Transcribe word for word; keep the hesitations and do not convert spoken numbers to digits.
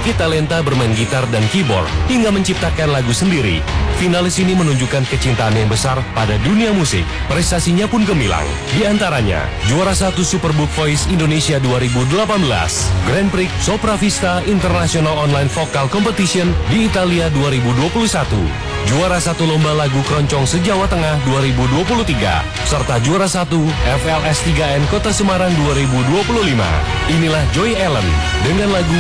memiliki talenta bermain gitar dan keyboard hingga menciptakan lagu sendiri. Finalis ini menunjukkan kecintaan yang besar pada dunia musik. Prestasinya pun gemilang. Di antaranya, juara satu Superbook Voice Indonesia dua ribu delapan belas, Grand Prix Sopra Vista International Online Vocal Competition di Italia dua ribu dua puluh satu, juara satu Lomba Lagu Keroncong se-Jawa Tengah dua ribu dua puluh tiga, serta juara satu F L S tiga N Kota Semarang dua ribu dua puluh lima. Inilah Joy Ellen dengan lagu